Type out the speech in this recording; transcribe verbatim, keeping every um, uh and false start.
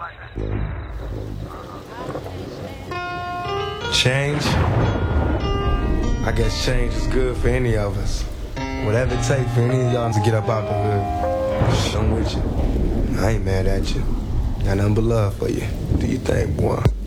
Change? I guess change is good for any of us. Whatever it takes for any of y'all to get up out the hood, I'm with you. I ain't mad at you. Got nothing but love for you. Do you think, boy?